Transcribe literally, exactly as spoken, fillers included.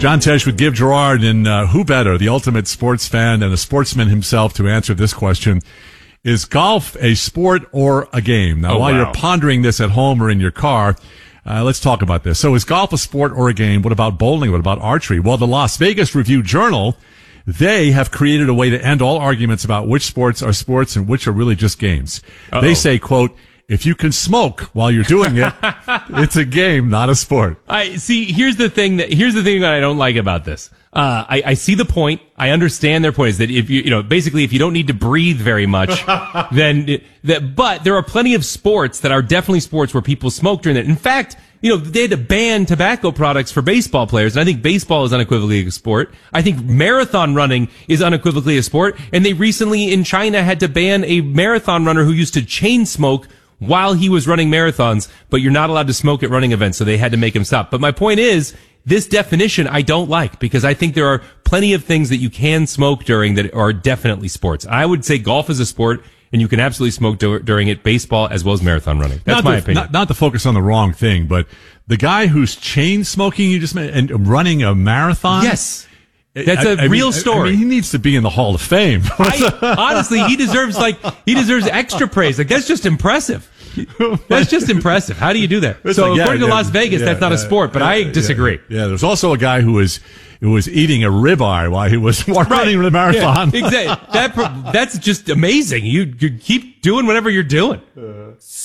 John Tesh with Give Gerard, and uh, who better, the ultimate sports fan and a sportsman himself, to answer this question. Is golf a sport or a game? Now, oh, while wow. you're pondering this at home or in your car, uh, let's talk about this. So is golf a sport or a game? What about bowling? What about archery? Well, the Las Vegas Review-Journal, they have created a way to end all arguments about which sports are sports and which are really just games. Uh-oh. They say, quote, if you can smoke while you're doing it, it's a game, not a sport. I see. Here's the thing that here's the thing that I don't like about this. Uh, I, I see the point. I understand their point is that if you, you know, basically if you don't need to breathe very much, then it, that. But there are plenty of sports that are definitely sports where people smoke during that. In fact, you know, they had to ban tobacco products for baseball players. And I think baseball is unequivocally a sport. I think marathon running is unequivocally a sport. And they recently in China had to ban a marathon runner who used to chain smoke while he was running marathons, but you're not allowed to smoke at running events, so they had to make him stop. But my point is, this definition I don't like, because I think there are plenty of things that you can smoke during that are definitely sports. I would say golf is a sport, and you can absolutely smoke dur- during it, baseball as well as marathon running. That's not my to, opinion. Not, not to focus on the wrong thing, but the guy who's chain smoking, you just mentioned, and running a marathon? Yes. That's a I, I real mean, story. I mean, he needs to be in the Hall of Fame. I, honestly, he deserves like he deserves extra praise. Like that's just impressive. That's just impressive. How do you do that? It's so like, yeah, according to yeah, Las Vegas, yeah, that's not yeah, a sport, but yeah, I disagree. Yeah, yeah, there's also a guy who was who was eating a ribeye while he was running the marathon. Yeah, exactly. That that's just amazing. You you keep doing whatever you're doing. Uh.